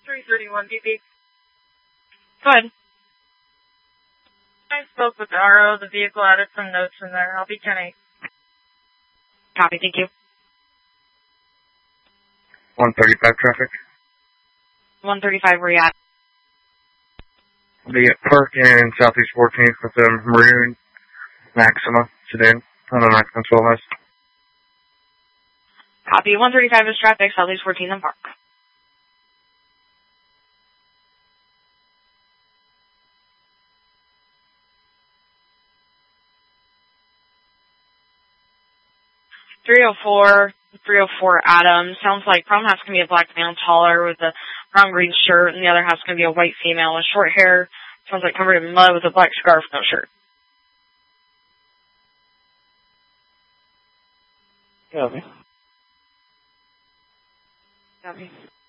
331 BP. Go ahead. I spoke with the RO. The vehicle added some notes in there. I'll be 10-8. Copy, thank you. 135 traffic. 135, where you at? The park in Southeast 14th with the maroon Maxima sedan on the 9th Control House. Copy, 135 is traffic, Southeast 14th and Park. .304 Adam. Sounds like front half's going to be a black male taller with a brown green shirt, and the other half's going to be a white female with short hair. Sounds like covered in mud with a black scarf, no shirt. Copy. Copy.